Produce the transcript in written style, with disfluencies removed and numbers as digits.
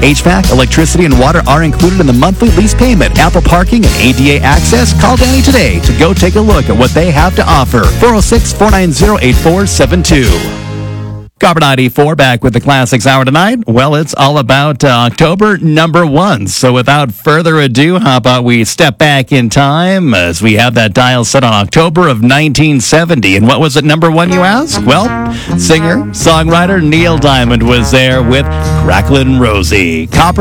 HVAC, electricity, and water are included in the monthly lease payment. Ample parking and ADA access. Call Danny today to go take a look at what they have to offer. 406-490-8472. Copper 94 back with the Classics Hour tonight. Well, it's all about October number 1. So without further ado, how about we step back in time as we have that dial set on October of 1970. And what was it number 1, you ask? Well, singer, songwriter Neil Diamond was there with Cracklin' Rosie. Copper